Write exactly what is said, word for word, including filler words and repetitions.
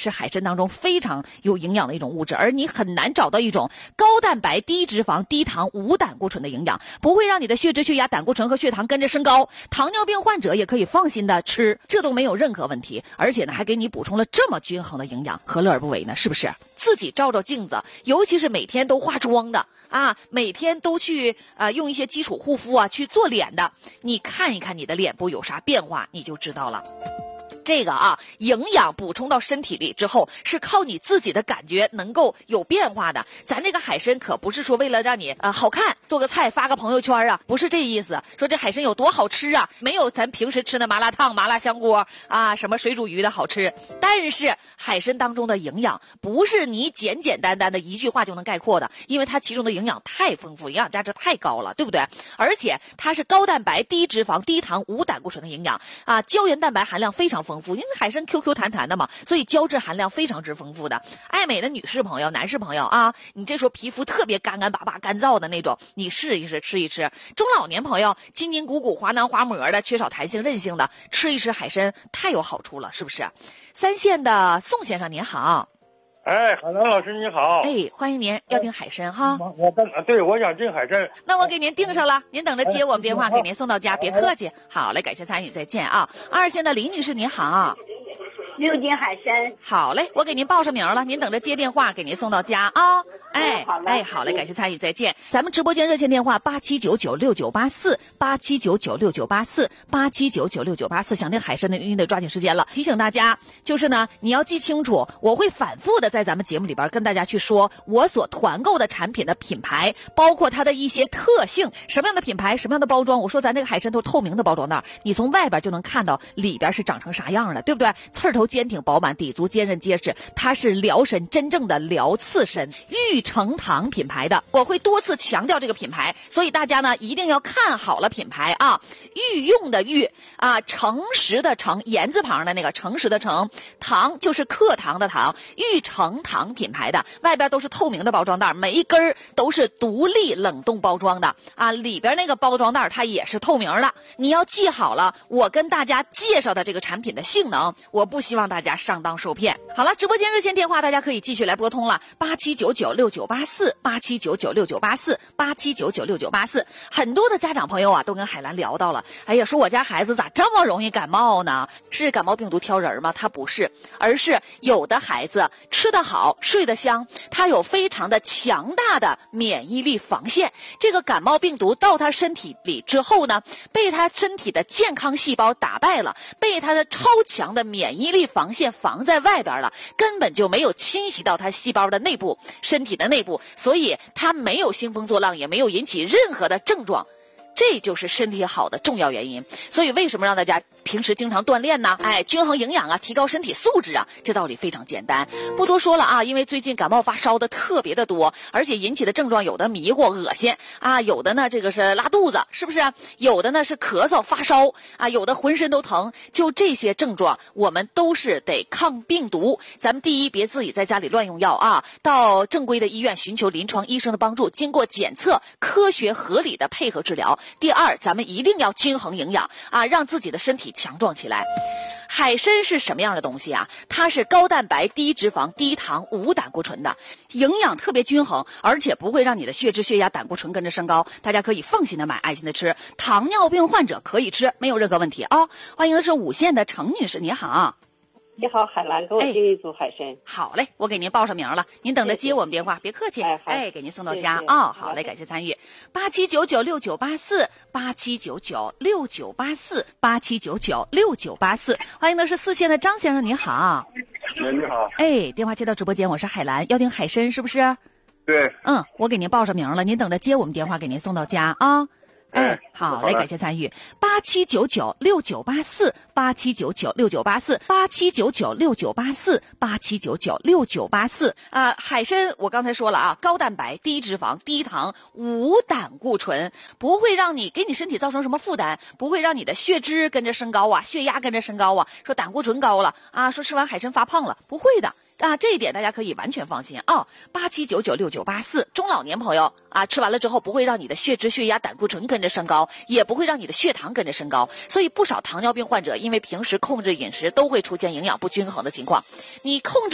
是海参当中非常有营养的一种物质，而你很难找到一种高蛋白、低脂肪、低糖、无胆固醇的营养，不会让你的血脂、血压、胆固醇和血糖跟着升高。糖尿病患者也可以放心的吃，这都没有任何问题。而且呢，还给你补充了这么均衡的营养，何乐而不为呢？是不是？自己照照镜子，尤其是每天都化妆的啊，每天都去呃用一些基础护肤啊去做脸的，你看一看你的脸部有啥变化，你就知道了。这个啊，营养补充到身体里之后，是靠你自己的感觉能够有变化的。咱这个海参可不是说为了让你呃好看做个菜发个朋友圈啊，不是这意思。说这海参有多好吃啊，没有咱平时吃的麻辣烫、麻辣香锅啊，什么水煮鱼的好吃。但是海参当中的营养不是你简简单单的一句话就能概括的，因为它其中的营养太丰富，营养价值太高了，对不对？而且它是高蛋白、低脂肪、低糖、无胆固醇的营养啊，胶原蛋白含量非常丰富。因为海参 Q Q 弹弹的嘛，所以胶质含量非常之丰富的。爱美的女士朋友、男士朋友啊，你这时候皮肤特别干干巴巴、干燥的那种，你试一试，吃一吃。中老年朋友筋筋骨骨、滑囊滑膜的，缺少弹性韧性的，吃一吃海参太有好处了，是不是？三线的宋先生您好。 哎，海兰老师你好。 哎，欢迎您，要订海参哈。 我跟对，我想订海参。 那我给您订上了，您等着接我们电话，给您送到家，别客气。好嘞，感谢参与，再见啊。二线的李女士您好。 六斤海参。 好嘞，我给您报上名了，您等着接电话，给您送到家啊。哎， 好嘞， 哎，好嘞，感谢参与，再见。咱们直播间热线电话八七九九六九八四八七九九六九八四八七九九六九八四，想订海参的您得抓紧时间了。提醒大家，就是呢，你要记清楚，我会反复的在咱们节目里边跟大家去说我所团购的产品的品牌，包括它的一些特性，什么样的品牌，什么样的包装。我说咱这个海参都是透明的包装袋，你从外边就能看到里边是长成啥样的，对不对？刺头坚挺饱满，底足坚韧结实，它是辽参真正的辽刺参，玉成堂品牌的，我会多次强调这个品牌，所以大家呢一定要看好了品牌啊。御用的御啊，诚实的诚，言字旁的那个诚实的诚，堂就是课堂的堂，玉成堂品牌的，外边都是透明的包装袋，每一根都是独立冷冻包装的啊，里边那个包装袋它也是透明的。你要记好了，我跟大家介绍的这个产品的性能，我不希望大家上当受骗。好了，直播间热线电话大家可以继续来拨通了，八七九九六九八四八七九九六九八四八七九九六九八四。很多的家长朋友啊，都跟海兰聊到了，哎呀，说我家孩子咋这么容易感冒呢？是感冒病毒挑人吗？他不是，而是有的孩子吃得好，睡得香，他有非常的强大的免疫力防线。这个感冒病毒到他身体里之后呢，被他身体的健康细胞打败了，被他的超强的免疫力防线防在外边了，根本就没有侵袭到他细胞的内部，身体的内部，所以他没有兴风作浪，也没有引起任何的症状。这就是身体好的重要原因。所以为什么让大家平时经常锻炼呢？哎，均衡营养啊，提高身体素质啊，这道理非常简单，不多说了啊。因为最近感冒发烧的特别的多，而且引起的症状有的迷糊恶心啊，有的呢这个是拉肚子，是不是？有的呢是咳嗽发烧啊，有的浑身都疼。就这些症状，我们都是得抗病毒。咱们第一，别自己在家里乱用药啊，到正规的医院寻求临床医生的帮助，经过检测，科学合理的配合治疗。第二，咱们一定要均衡营养啊，让自己的身体强壮起来。海参是什么样的东西啊？它是高蛋白、低脂肪、低糖、无胆固醇的，营养特别均衡，而且不会让你的血脂、血压、胆固醇跟着升高。大家可以放心的买，爱心的吃。糖尿病患者可以吃，没有任何问题啊。欢迎的是五线的程女士，你好。 你好，海兰，给我订一组海参。 好嘞，我给您报上名了，您等着接我们电话，别客气。 哎， 哎，给您送到家啊。好嘞，感谢参与。八七九九六九八四八七九九六九八四八七九九六九八四。欢迎的是四线的张先生，你好。 喂，你好。 哎，电话接到直播间，我是海兰，要订海参是不是？ 对。 嗯，我给您报上名了，您等着接我们电话，给您送到家啊。哎，好嘞，感谢参与。八七九九六九八四八七九九六九八四八七九九六九八四八七九九六九八四。啊，海参我刚才说了啊，高蛋白、低脂肪、低糖、无胆固醇，不会让你给你身体造成什么负担，不会让你的血脂跟着升高啊，血压跟着升高啊，说胆固醇高了啊，说吃完海参发胖了，不会的。啊，这一点大家可以完全放心啊！八七九九六九八四，中老年朋友啊，吃完了之后不会让你的血脂、血压、胆固醇跟着升高，也不会让你的血糖跟着升高。所以不少糖尿病患者因为平时控制饮食都会出现营养不均衡的情况，你控制。